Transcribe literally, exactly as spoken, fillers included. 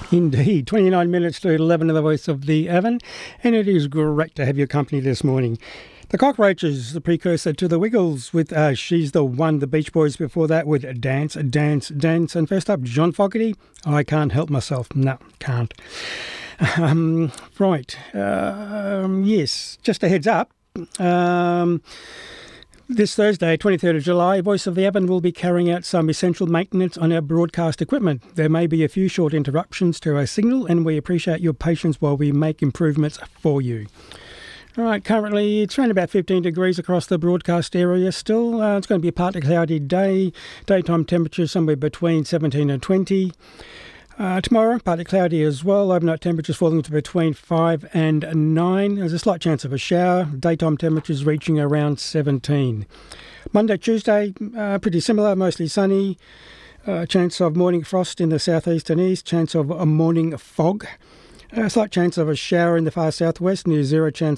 Indeed. twenty-nine minutes to eleven of the Voice of the Evan, and it is great to have your company this morning. The Cockroaches, the precursor to the Wiggles, with uh, She's the One. The Beach Boys before that with Dance, Dance, Dance. And first up, John Fogerty, I Can't Help Myself. No, can't. Um, right. Um, yes, just a heads up. Um... This Thursday, twenty-third of July, Voice of the Evan will be carrying out some essential maintenance on our broadcast equipment. There may be a few short interruptions to our signal, and we appreciate your patience while we make improvements for you. All right, currently it's around about fifteen degrees across the broadcast area still. Uh, it's going to be a partly cloudy day. Daytime temperature somewhere between seventeen and twenty. Uh, tomorrow, partly cloudy as well. Overnight temperatures falling to between five and nine. There's a slight chance of a shower. Daytime temperatures reaching around seventeen. Monday, Tuesday, uh, pretty similar, mostly sunny. Uh, chance of morning frost in the southeast and east. Chance of a morning fog. A slight chance of a shower in the far southwest. Near zero chance